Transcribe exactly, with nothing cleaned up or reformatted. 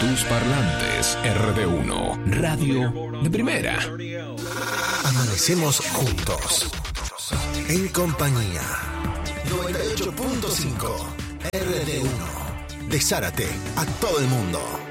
tus parlantes. R D uno, radio de primera. Amanecemos juntos, en compañía. noventa y ocho punto cinco R D uno, de Zárate a todo el mundo.